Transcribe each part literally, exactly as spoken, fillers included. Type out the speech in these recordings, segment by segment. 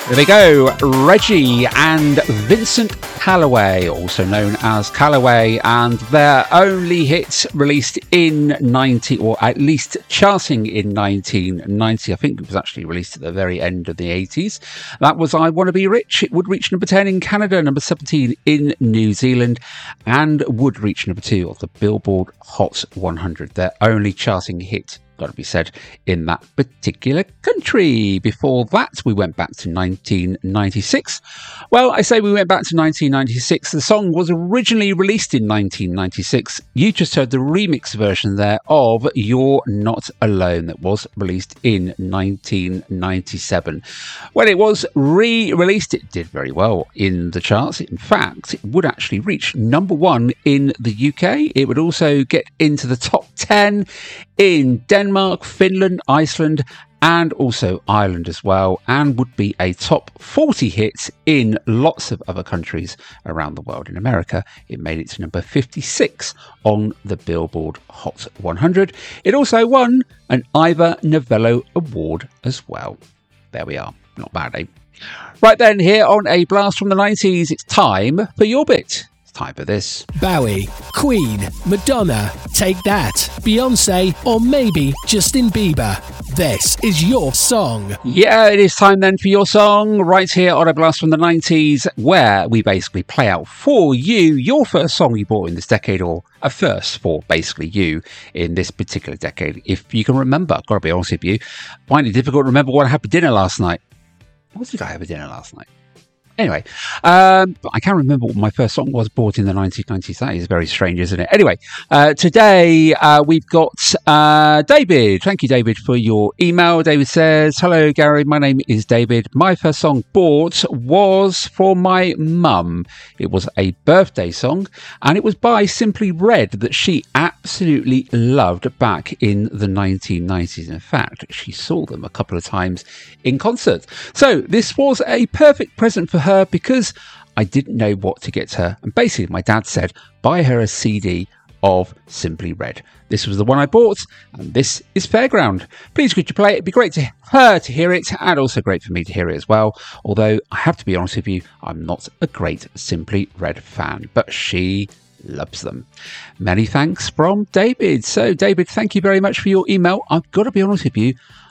There we go, Reggie and Vincent Callaway, also known as Callaway, and their only hit released in ninety, or at least charting in nineteen ninety. I think it was actually released at the very end of the eighties. That was I Wanna Be Rich. It would reach number ten in Canada, number seventeen in New Zealand, and would reach number two of the Billboard Hot one hundred. Their only charting hit, got to be said, in that particular country. Before that, we went back to nineteen ninety-six. Well, I say we went back to nineteen ninety-six. The song was originally released in nineteen ninety-six. You just heard the remix version there of You're Not Alone that was released in nineteen ninety-seven. When it was re-released, it did very well in the charts. In fact, it would actually reach number one in the U K. It would also get into the top ten in Denmark, Finland, Iceland, and also Ireland as well, and would be a top forty hit in lots of other countries around the world. In America, it made it to number fifty-six on the Billboard Hot one hundred. It also won an Ivor Novello Award as well. There we are. Not bad, eh? Right then, here on A Blast from the nineties, it's time for your bit. Time for this. Bowie, Queen, Madonna, Take That, Beyonce, or maybe Justin Bieber. This is your song. Yeah, it is time then for your song right here on A Blast from the nineties, where we basically play out for you your first song you bought in this decade, or a first for basically you in this particular decade. If you can remember, I've got to be honest with you, I find it difficult to remember what I had for dinner last night. What did I have for dinner last night? Anyway, um, I can't remember what my first song was bought in the nineteen nineties. That is very strange, isn't it? Anyway, uh, today uh, we've got uh, David. Thank you, David, for your email. David says, hello, Gary. My name is David. My first song bought was for my mum. It was a birthday song, and it was by Simply Red that she absolutely loved back in the nineteen nineties. In fact, she saw them a couple of times in concert. So this was a perfect present for her because I didn't know what to get her, and basically my dad said buy her a C D of Simply Red. This was the one I bought, and this is Fairground. Please could you play it? It'd be great to her to hear it, and also great for me to hear it as well, although I have to be honest with you, I'm not a great Simply Red fan, but she loves them. Many thanks from David. So David, thank you very much for your email. I've got to be honest with you,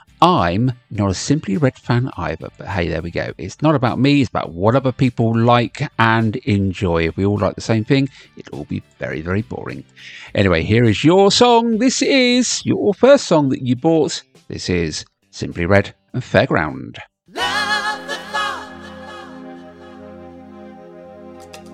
I'm not a Simply Red fan either, but hey, there we go. It's not about me, it's about what other people like and enjoy. If we all like the same thing, it'll all be very, very boring. Anyway, here is your song. This is your first song that you bought. This is Simply Red and Fairground. Love the thought